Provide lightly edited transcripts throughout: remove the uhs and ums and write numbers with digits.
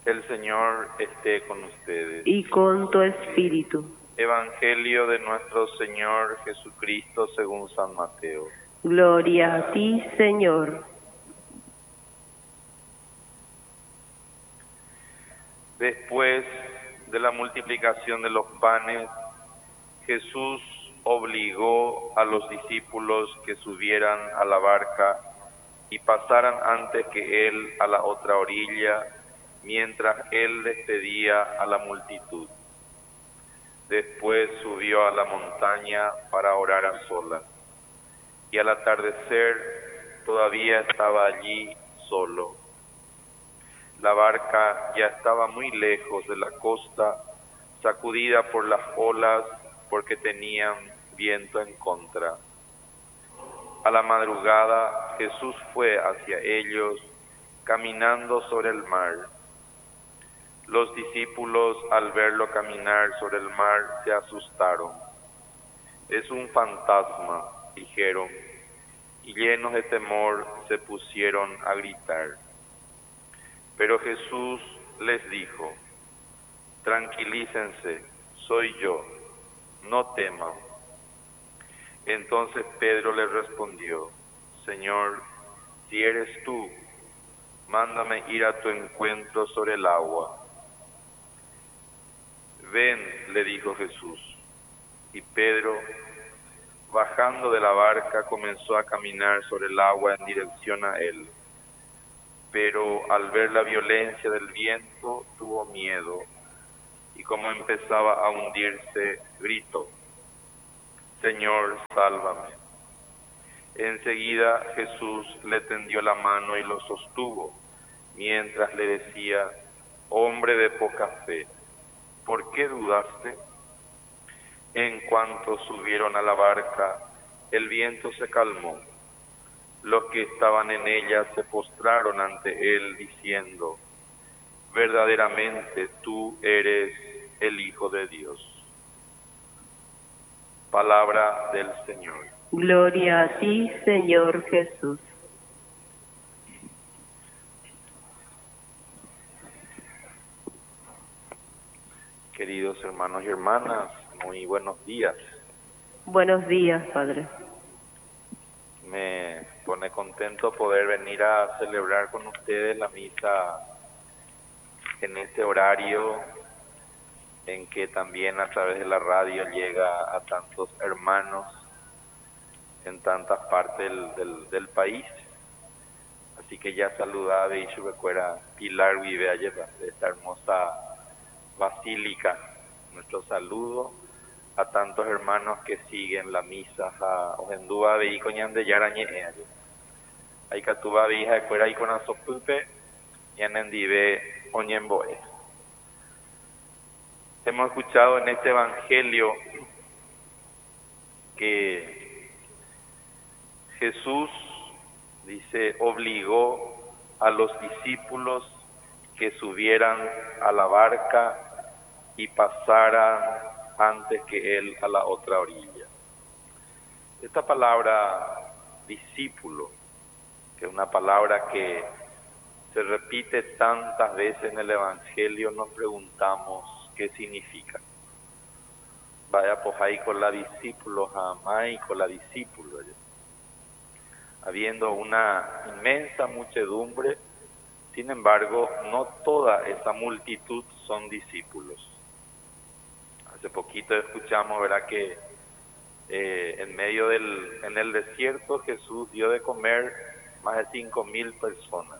El Señor esté con ustedes. Y con tu espíritu. Evangelio de nuestro Señor Jesucristo según San Mateo. Gloria a ti, Señor. Después de la multiplicación de los panes, Jesús obligó a los discípulos que subieran a la barca y pasaran antes que él a la otra orilla, mientras él despedía a la multitud. Después subió a la montaña para orar a solas, y al atardecer todavía estaba allí solo. La barca ya estaba muy lejos de la costa, sacudida por las olas porque tenían viento en contra. A la madrugada Jesús fue hacia ellos, caminando sobre el mar. Los discípulos, al verlo caminar sobre el mar, se asustaron. «Es un fantasma», dijeron, y llenos de temor se pusieron a gritar. Pero Jesús les dijo: «Tranquilícense, soy yo, no teman». Entonces Pedro le respondió: «Señor, si eres tú, mándame ir a tu encuentro sobre el agua». «Ven», le dijo Jesús. Y Pedro, bajando de la barca, comenzó a caminar sobre el agua en dirección a él. Pero al ver la violencia del viento, tuvo miedo, y como empezaba a hundirse, gritó: «Señor, sálvame». Enseguida Jesús le tendió la mano y lo sostuvo, mientras le decía: «Hombre de poca fe, ¿por qué dudaste?». En cuanto subieron a la barca, el viento se calmó. Los que estaban en ella se postraron ante él, diciendo: «Verdaderamente tú eres el Hijo de Dios». Palabra del Señor. Gloria a ti, Señor Jesús. Queridos hermanos y hermanas, muy buenos días. Buenos días, Padre. Me pone contento poder venir a celebrar con ustedes la misa en este horario en que también a través de la radio llega a tantos hermanos en tantas partes del país. Así que ya saludaba y yo recuerda Pilar vive allá de esta hermosa basílica. Nuestro saludo a tantos hermanos que siguen la misa a Ojendúa veí coñan de Yarañe hay catuba vija de fuera y con azopupe y anendive oñemboe. Hemos escuchado en este evangelio que Jesús, dice, obligó a los discípulos que subieran a la barca y pasaran antes que él a la otra orilla. Esta palabra discípulo, que es una palabra que se repite tantas veces en el Evangelio, nos preguntamos qué significa. Vaya pues ahí con la discípulo, jamás con la discípulo. Habiendo una inmensa muchedumbre, sin embargo, no toda esa multitud son discípulos. Hace poquito escuchamos, ¿verdad?, que en el desierto Jesús dio de comer más de 5.000 personas.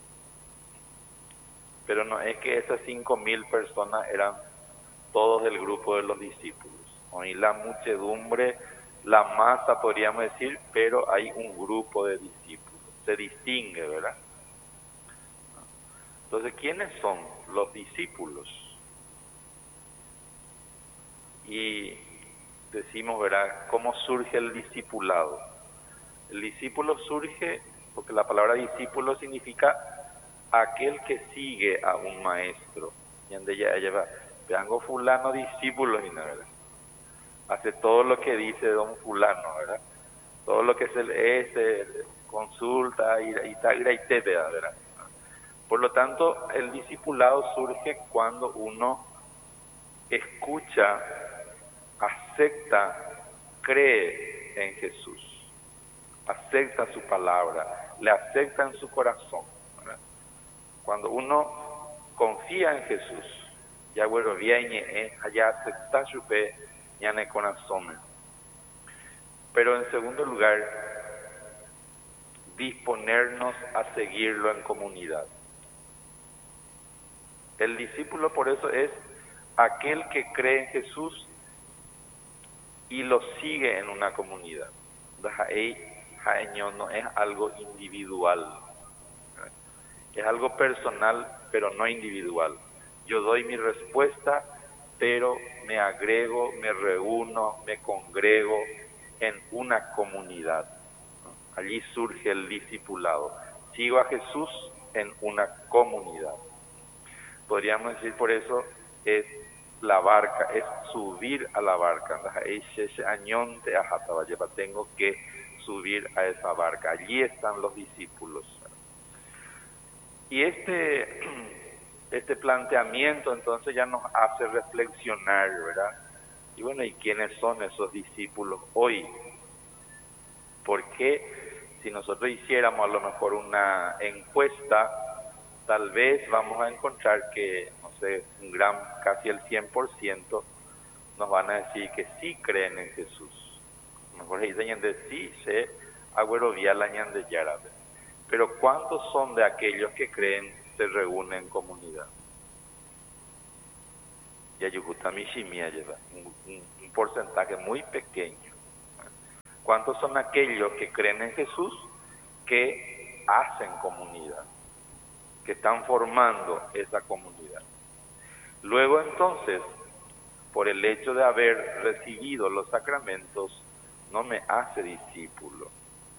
Pero no es que esas 5.000 personas eran todos del grupo de los discípulos. Hoy la muchedumbre, la masa podríamos decir, pero hay un grupo de discípulos. Se distingue, ¿verdad? Entonces, ¿quiénes son los discípulos? Y decimos, ¿verdad?, ¿cómo surge el discipulado? El discípulo surge porque la palabra discípulo significa aquel que sigue a un maestro. Y donde ella va, vengo fulano discípulo, ¿verdad? Hace todo lo que dice don fulano, ¿verdad? Todo lo que se consulta y ¿verdad? Por lo tanto, el discipulado surge cuando uno escucha, acepta, cree en Jesús, acepta su palabra, le acepta en su corazón, ¿verdad? Cuando uno confía en Jesús, ya bueno viene, allá acepta su fe, ya en el corazón. Pero en segundo lugar, disponernos a seguirlo en comunidad. El discípulo por eso es aquel que cree en Jesús y lo sigue en una comunidad. No es algo individual, es algo personal, pero no individual. Yo doy mi respuesta, pero me agrego, me reúno, me congrego en una comunidad. Allí surge el discipulado. Sigo a Jesús en una comunidad. Podríamos decir por eso es la barca, es subir a la barca. Tengo que subir a esa barca. Allí están los discípulos. Y este planteamiento entonces ya nos hace reflexionar, ¿verdad? Y bueno, ¿y quiénes son esos discípulos hoy? Porque si nosotros hiciéramos a lo mejor una encuesta, tal vez vamos a encontrar que, no sé, casi el 100% nos van a decir que sí creen en Jesús. A lo mejor dicen de sí, se agüero vialañan de yarabe. Pero ¿cuántos son de aquellos que creen se reúnen en comunidad? Ya lleva un porcentaje muy pequeño. ¿Cuántos son aquellos que creen en Jesús que hacen comunidad, que están formando esa comunidad? Luego entonces, por el hecho de haber recibido los sacramentos, no me hace discípulo.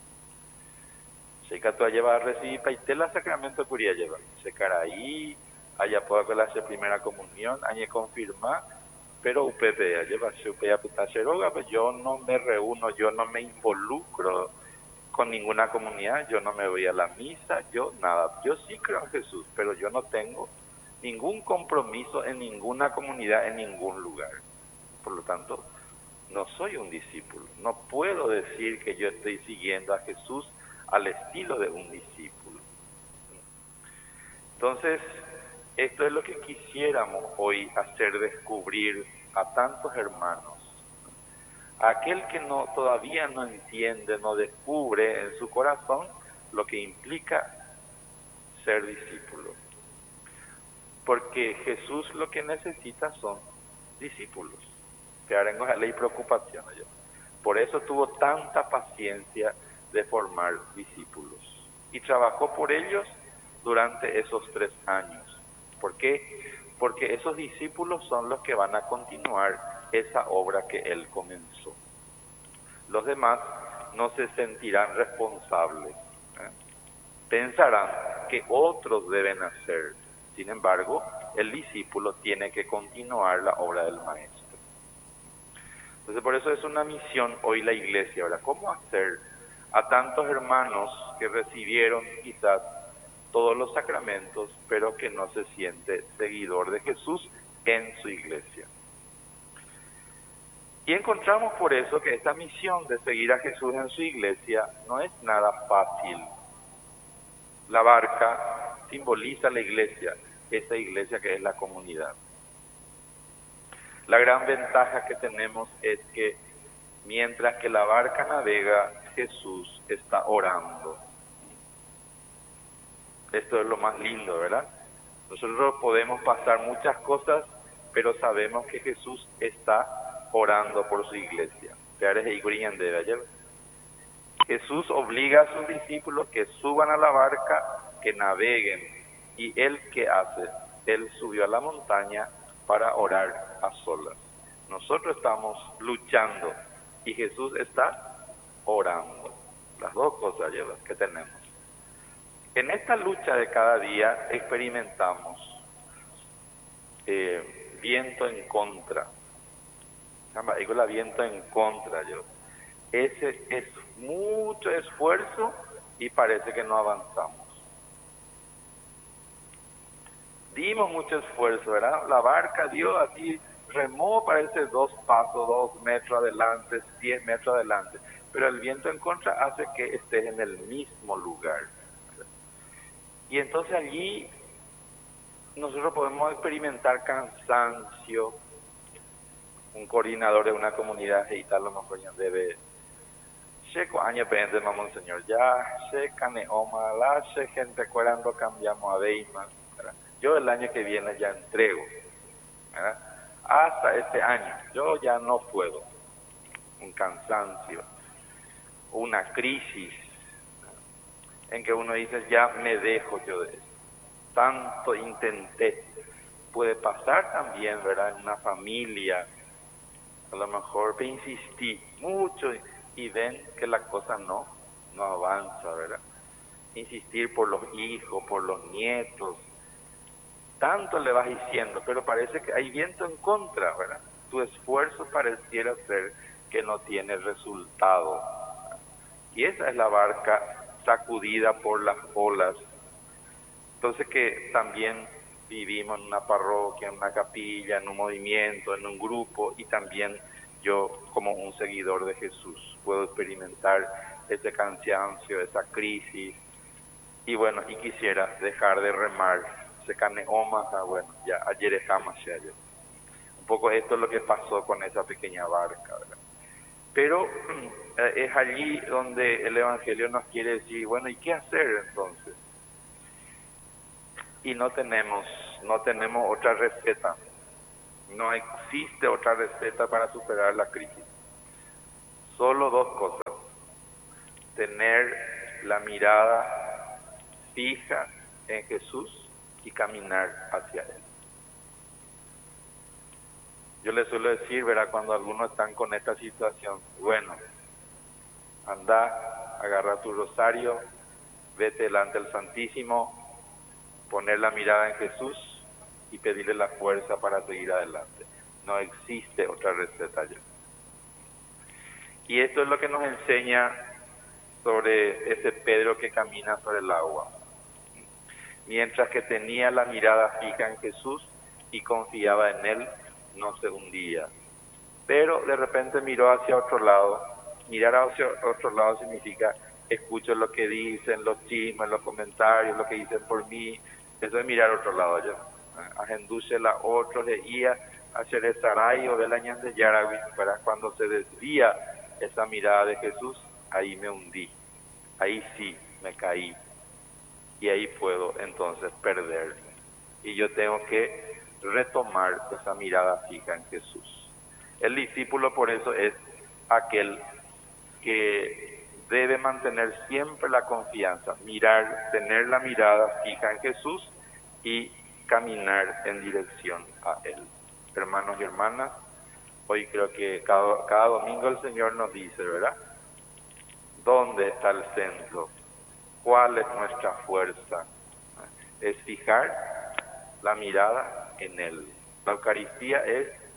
Se que lleva a recibir paitela sacramento curia lleva. Se cara ahí, allá puedo hacer primera comunión, allá confirmar, pero UPP lleva su pues yo no me reúno, yo no me involucro con ninguna comunidad, yo no me voy a la misa, yo nada. Yo sí creo en Jesús, pero yo no tengo ningún compromiso en ninguna comunidad, en ningún lugar. Por lo tanto, no soy un discípulo. No puedo decir que yo estoy siguiendo a Jesús al estilo de un discípulo. Entonces, esto es lo que quisiéramos hoy hacer descubrir a tantos hermanos. Aquel que todavía no entiende, no descubre en su corazón lo que implica ser discípulo. Porque Jesús lo que necesita son discípulos. Que ahora hay preocupación. Por eso tuvo tanta paciencia de formar discípulos. Y trabajó por ellos durante esos 3 años. ¿Por qué? Porque esos discípulos son los que van a continuar esa obra que él comenzó. Los demás no se sentirán responsables. Pensarán que otros deben hacer. Sin embargo, el discípulo tiene que continuar la obra del maestro. Entonces, por eso es una misión hoy la Iglesia. Ahora, ¿cómo hacer a tantos hermanos que recibieron quizás todos los sacramentos, pero que no se siente seguidor de Jesús en su iglesia? Y encontramos por eso que esta misión de seguir a Jesús en su iglesia no es nada fácil. La barca simboliza la iglesia, esa iglesia que es la comunidad. La gran ventaja que tenemos es que mientras que la barca navega, Jesús está orando. Esto es lo más lindo, ¿verdad? Nosotros podemos pasar muchas cosas, pero sabemos que Jesús está orando por su iglesia. Jesús obliga a sus discípulos que suban a la barca, que naveguen. ¿Y él qué hace? Él subió a la montaña para orar a solas. Nosotros estamos luchando y Jesús está orando. Las dos cosas que tenemos. En esta lucha de cada día experimentamos viento en contra. Digo la viento en contra. Ese es mucho esfuerzo y parece que no avanzamos. dimos mucho esfuerzo, ¿verdad? La barca dio así, remó parece 2 pasos, 2 metros adelante, 10 metros adelante, pero el viento en contra hace que estés en el mismo lugar. Y entonces allí nosotros podemos experimentar cansancio. Un coordinador de una comunidad y tal, a lo mejor ya debe checo año pendiente, monseñor, ya se caneoma, la gente cuando cambiamos a Beima. Yo el año que viene ya entrego, ¿verdad? Hasta este año, yo ya no puedo. Un cansancio, una crisis, en que uno dice, ya me dejo yo de eso. Tanto intenté. Puede pasar también, ¿verdad? En una familia, a lo mejor te insistí mucho y ven que la cosa no avanza, ¿verdad? Insistir por los hijos, por los nietos, tanto le vas diciendo, pero parece que hay viento en contra, ¿verdad? Tu esfuerzo pareciera ser que no tiene resultado. Y esa es la barca sacudida por las olas. Entonces que también vivimos en una parroquia, en una capilla, en un movimiento, en un grupo, y también yo como un seguidor de Jesús puedo experimentar ese cansancio, esa crisis, y bueno, y quisiera dejar de remar, se caneoma, bueno, ya ayer jamás ayer. Un poco esto es lo que pasó con esa pequeña barca, ¿verdad? Pero es allí donde el Evangelio nos quiere decir, bueno, ¿y qué hacer entonces? Y no tenemos otra receta, no existe otra receta para superar la crisis. Solo 2 cosas: tener la mirada fija en Jesús y caminar hacia Él. Yo les suelo decir, ¿verdad?, cuando algunos están con esta situación, bueno, anda, agarra tu rosario, vete delante del Santísimo, poner la mirada en Jesús y pedirle la fuerza para seguir adelante. No existe otra receta ya. Y esto es lo que nos enseña sobre ese Pedro que camina sobre el agua. Mientras que tenía la mirada fija en Jesús y confiaba en Él, no se hundía. Pero de repente miró hacia otro lado. Mirar hacia otro lado significa escucho lo que dicen, los chismes, los comentarios, lo que dicen por mí. Eso es mirar a otro lado ya. Ajenduce la otro de ia hacia el Saray o de la de Yarabi, para cuando se desvía esa mirada de Jesús, ahí me hundí, ahí sí me caí, y ahí puedo entonces perder. Y yo tengo que retomar esa mirada fija en Jesús. El discípulo por eso es aquel que debe mantener siempre la confianza, tener la mirada fija en Jesús y caminar en dirección a Él. Hermanos y hermanas, hoy creo que cada domingo el Señor nos dice, ¿verdad?, ¿dónde está el centro? ¿Cuál es nuestra fuerza? Es fijar la mirada en Él. La Eucaristía es